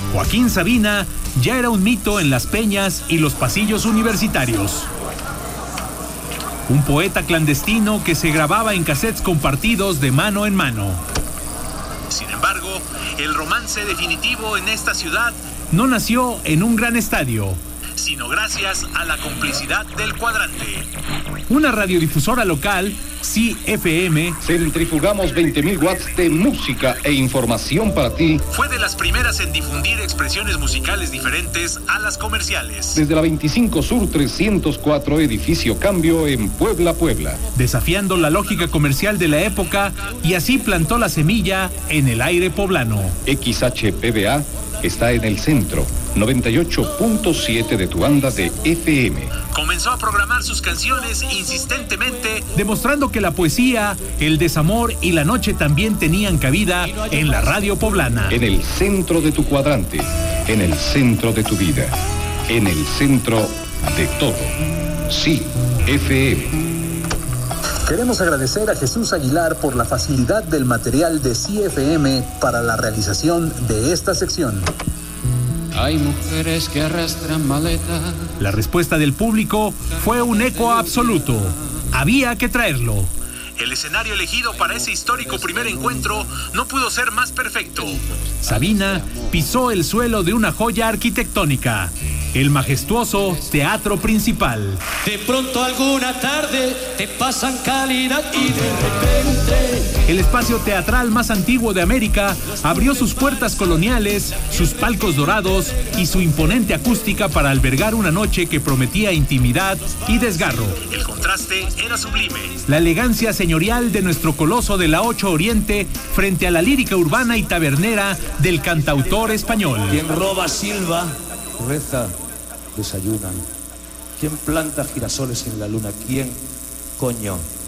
Joaquín Sabina ya era un mito en las peñas y los pasillos universitarios. Un poeta clandestino que se grababa en cassettes compartidos de mano en mano. Sin embargo, el romance definitivo en esta ciudad no nació en un gran estadio, sino gracias a la complicidad del Cuadrante. Una radiodifusora local, CFM, centrifugamos 20.000 watts de música e información para ti. Fue de las primeras en difundir expresiones musicales diferentes a las comerciales. Desde la 25 Sur 304, edificio Cambio, en Puebla, Puebla. Desafiando la lógica comercial de la época y así plantó la semilla en el aire poblano. XHPBA está en el centro, 98.7 de tu banda de FM. Comenzó a programar sus canciones insistentemente, demostrando que la poesía, el desamor y la noche también tenían cabida en la radio poblana. En el centro de tu cuadrante, en el centro de tu vida, en el centro de todo. Sí, FM. Queremos agradecer a Jesús Aguilar por la facilidad del material de CFM para la realización de esta sección. Hay mujeres que arrastran maletas. La respuesta del público fue un eco absoluto. Había que traerlo. El escenario elegido para ese histórico primer encuentro no pudo ser más perfecto. Sabina pisó el suelo de una joya arquitectónica, el majestuoso Teatro Principal. De pronto alguna tarde te pasan calidad y de repente... El espacio teatral más antiguo de América abrió sus puertas coloniales, sus palcos dorados y su imponente acústica para albergar una noche que prometía intimidad y desgarro. El contraste era sublime. La elegancia señorial de nuestro coloso de la 8 Oriente frente a la lírica urbana y tabernera del cantautor español. Quien roba silba, reza, desayuna. ¿Quién planta girasoles en la luna? ¿Quién, coño,